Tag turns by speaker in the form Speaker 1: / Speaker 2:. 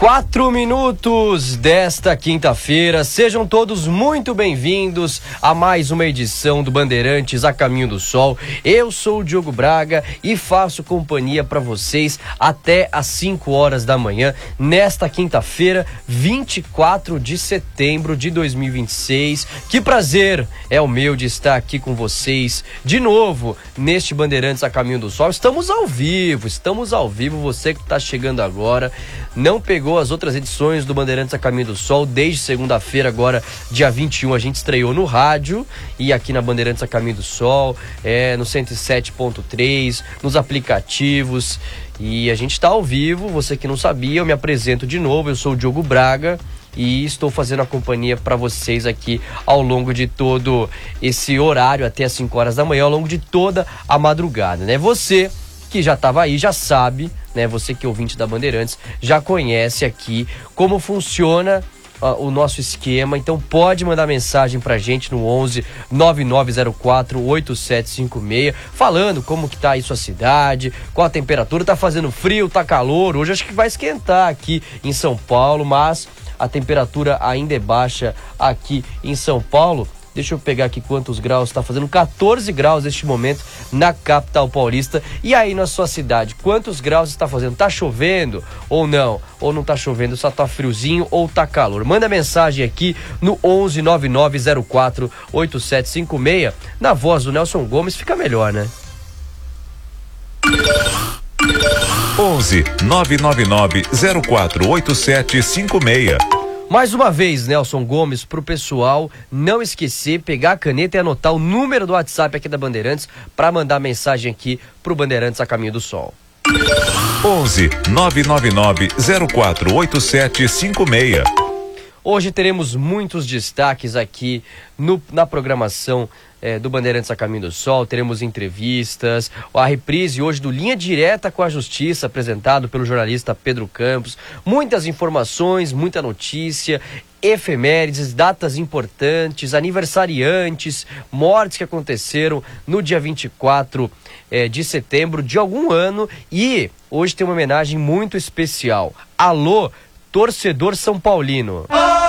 Speaker 1: 4 minutos desta quinta-feira, sejam todos muito bem-vindos a mais uma edição do Bandeirantes a Caminho do Sol. Eu sou o Diogo Braga e faço companhia para vocês até às 5 horas da manhã, nesta quinta-feira, 24 de setembro de 2026. Que prazer é o meu de estar aqui com vocês de novo neste Bandeirantes a Caminho do Sol. Estamos ao vivo, você que está chegando agora, não pegou as outras edições do Bandeirantes a Caminho do Sol, desde segunda-feira, agora dia 21, a gente estreou no rádio e aqui na Bandeirantes a Caminho do Sol, no 107.3, nos aplicativos, e a gente está ao vivo. Você que não sabia, eu me apresento de novo, eu sou o Diogo Braga e estou fazendo a companhia para vocês aqui ao longo de todo esse horário, até as 5 horas da manhã, ao longo de toda a madrugada, né? Você que já estava aí, já sabe, né? Você que é ouvinte da Bandeirantes, já conhece aqui como funciona o nosso esquema. Então pode mandar mensagem pra gente no 11 9904 8756, falando como que tá aí sua cidade, qual a temperatura, tá fazendo frio, tá calor. Hoje acho que vai esquentar aqui em São Paulo, mas a temperatura ainda é baixa aqui em São Paulo. Deixa eu pegar aqui quantos graus está fazendo. 14 graus neste momento na capital paulista. E aí na sua cidade, quantos graus está fazendo? Tá chovendo ou não? Ou não tá chovendo, só tá friozinho ou tá calor? Manda mensagem aqui no 11 9904 8756. Na voz do Nelson Gomes fica melhor, né?
Speaker 2: 11 999 04 8756.
Speaker 1: Mais uma vez, Nelson Gomes, pro pessoal não esquecer, pegar a caneta e anotar o número do WhatsApp aqui da Bandeirantes para mandar mensagem aqui pro Bandeirantes a Caminho do Sol.
Speaker 2: 11 999 04 8756.
Speaker 1: Hoje teremos muitos destaques aqui na programação do Bandeirantes a Caminho do Sol. Teremos entrevistas, a reprise hoje do Linha Direta com a Justiça, apresentado pelo jornalista Pedro Campos. Muitas informações, muita notícia, efemérides, datas importantes, aniversariantes, mortes que aconteceram no dia 24 de setembro de algum ano. E hoje tem uma homenagem muito especial. Alô, torcedor São Paulino!